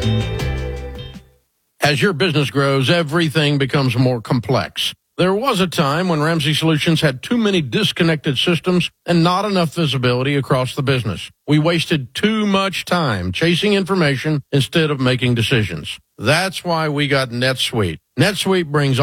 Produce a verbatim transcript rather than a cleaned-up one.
As your business grows, everything becomes more complex. There was a time when Ramsey Solutions had too many disconnected systems and not enough visibility across the business. We wasted too much time chasing information instead of making decisions. That's why we got NetSuite. NetSuite brings